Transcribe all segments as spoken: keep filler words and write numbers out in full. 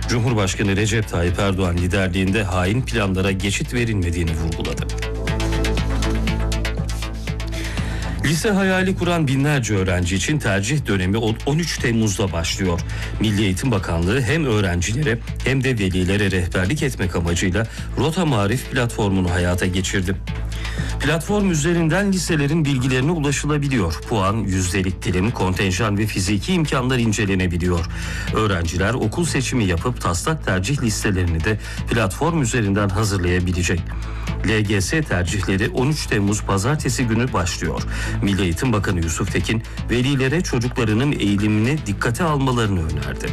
Cumhurbaşkanı Recep Tayyip Erdoğan liderliğinde hain planlara geçit verilmediğini vurguladı. Lise hayali kuran binlerce öğrenci için tercih dönemi on üç Temmuz'da başlıyor. Milli Eğitim Bakanlığı hem öğrencilere hem de velilere rehberlik etmek amacıyla Rota Marif platformunu hayata geçirdi. Platform üzerinden liselerin bilgilerine ulaşılabiliyor. Puan, yüzdelik dilim, kontenjan ve fiziki imkanlar incelenebiliyor. Öğrenciler okul seçimi yapıp taslak tercih listelerini de platform üzerinden hazırlayabilecek. L G S tercihleri on üç Temmuz Pazartesi günü başlıyor. Milli Eğitim Bakanı Yusuf Tekin, velilere çocuklarının eğilimini dikkate almalarını önerdi.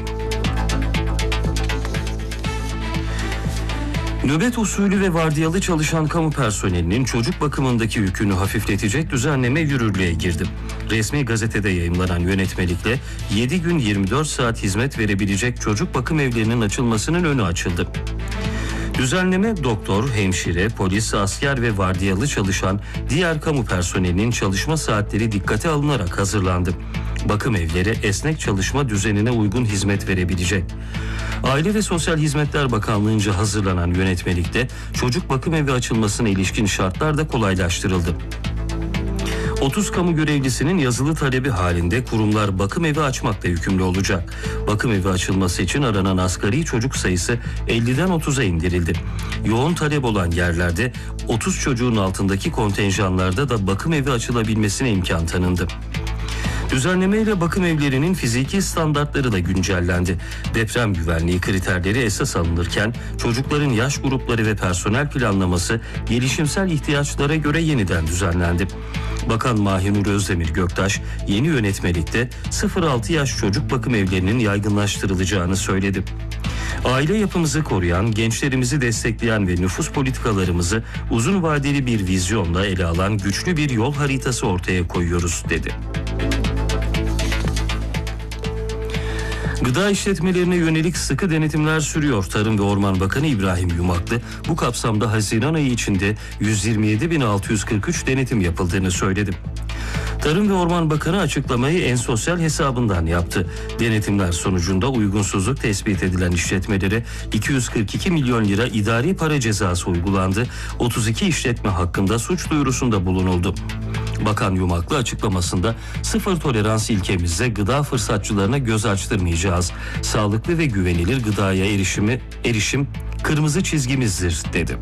Nöbet usulü ve vardiyalı çalışan kamu personelinin çocuk bakımındaki yükünü hafifletecek düzenleme yürürlüğe girdi. Resmi gazetede yayımlanan yönetmelikle yedi gün yirmi dört saat hizmet verebilecek çocuk bakım evlerinin açılmasının önü açıldı. Düzenleme doktor, hemşire, polis, asker ve vardiyalı çalışan diğer kamu personelinin çalışma saatleri dikkate alınarak hazırlandı. Bakım evleri esnek çalışma düzenine uygun hizmet verebilecek. Aile ve Sosyal Hizmetler Bakanlığı'nca hazırlanan yönetmelikte çocuk bakım evi açılmasına ilişkin şartlar da kolaylaştırıldı. otuz kamu görevlisinin yazılı talebi halinde kurumlar bakım evi açmakla yükümlü olacak. Bakım evi açılması için aranan asgari çocuk sayısı elliden otuza indirildi. Yoğun talep olan yerlerde otuz çocuğun altındaki kontenjanlarda da bakım evi açılabilmesine imkan tanındı. Düzenlemeyle bakım evlerinin fiziki standartları da güncellendi. Deprem güvenliği kriterleri esas alınırken çocukların yaş grupları ve personel planlaması gelişimsel ihtiyaçlara göre yeniden düzenlendi. Bakan Mahinur Özdemir Göktaş yeni yönetmelikte sıfır altı yaş çocuk bakım evlerinin yaygınlaştırılacağını söyledi. Aile yapımızı koruyan, gençlerimizi destekleyen ve nüfus politikalarımızı uzun vadeli bir vizyonla ele alan güçlü bir yol haritası ortaya koyuyoruz dedi. Gıda işletmelerine yönelik sıkı denetimler sürüyor. Tarım ve Orman Bakanı İbrahim Yumaklı bu kapsamda Haziran ayı içinde yüz yirmi yedi bin altı yüz kırk üç denetim yapıldığını söyledi. Tarım ve Orman Bakanı açıklamayı En Sosyal hesabından yaptı. Denetimler sonucunda uygunsuzluk tespit edilen işletmelere iki yüz kırk iki milyon lira idari para cezası uygulandı. otuz iki işletme hakkında suç duyurusunda bulunuldu. Bakan Yumaklı açıklamasında sıfır tolerans ilkemizle gıda fırsatçılarına göz açtırmayacağız. Sağlıklı ve güvenilir gıdaya erişimi, erişim kırmızı çizgimizdir dedi.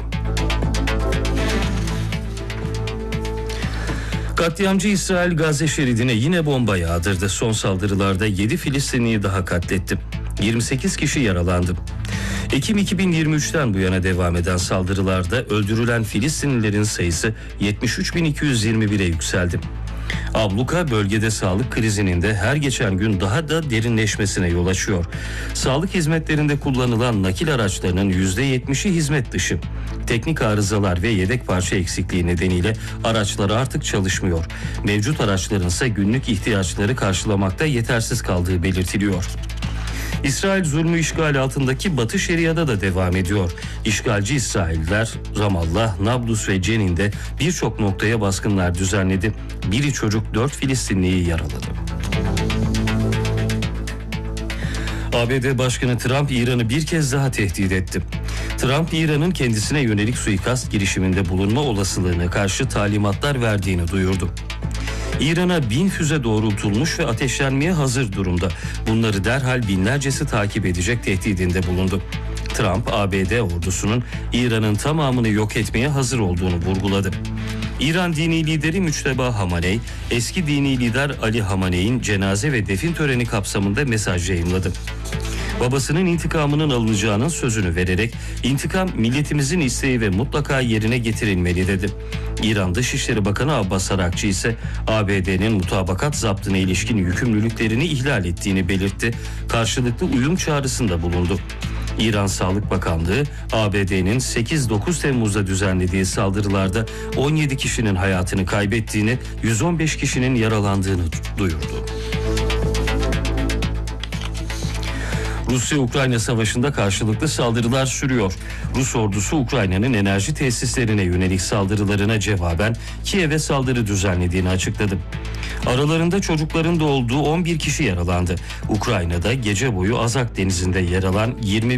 Katliamcı İsrail Gazze şeridine yine bomba yağdırdı. Son saldırılarda yedi Filistinliyi daha katletti. yirmi sekiz kişi yaralandı. Ekim iki bin yirmi üçten bu yana devam eden saldırılarda öldürülen Filistinlilerin sayısı yetmiş üç bin iki yüz yirmi bire yükseldi. Abluka bölgede sağlık krizinin de her geçen gün daha da derinleşmesine yol açıyor. Sağlık hizmetlerinde kullanılan nakil araçlarının yüzde yetmişi hizmet dışı. Teknik arızalar ve yedek parça eksikliği nedeniyle araçlar artık çalışmıyor. Mevcut araçların ise günlük ihtiyaçları karşılamakta yetersiz kaldığı belirtiliyor. İsrail zulmü işgal altındaki Batı Şeria'da da devam ediyor. İşgalci İsrailler Ramallah, Nablus ve Cenin'de birçok noktaya baskınlar düzenledi. Biri çocuk, dört Filistinliyi yaraladı. A B D Başkanı Trump İran'ı bir kez daha tehdit etti. Trump, İran'ın kendisine yönelik suikast girişiminde bulunma olasılığına karşı talimatlar verdiğini duyurdu. İran'a bin füze doğrultulmuş ve ateşlenmeye hazır durumda. Bunları derhal binlercesi takip edecek tehdidinde bulundu. Trump, A B D ordusunun İran'ın tamamını yok etmeye hazır olduğunu vurguladı. İran dini lideri Müçteba Hamaney, eski dini lider Ali Hamaney'in cenaze ve defin töreni kapsamında mesaj yayımladı. Babasının intikamının alınacağının sözünü vererek intikam milletimizin isteği ve mutlaka yerine getirilmeli dedi. İran Dışişleri Bakanı Abbas Arakçı ise A B D'nin mutabakat zaptına ilişkin yükümlülüklerini ihlal ettiğini belirtti. Karşılıklı uyum çağrısında bulundu. İran Sağlık Bakanlığı A B D'nin sekiz dokuz Temmuz'da düzenlediği saldırılarda on yedi kişinin hayatını kaybettiğini, yüz on beş kişinin yaralandığını duyurdu. Rusya-Ukrayna savaşında karşılıklı saldırılar sürüyor. Rus ordusu Ukrayna'nın enerji tesislerine yönelik saldırılarına cevaben Kiev'e saldırı düzenlediğini açıkladı. Aralarında çocukların da olduğu on bir kişi yaralandı. Ukrayna'da gece boyu Azak Denizi'nde yer alan yirmi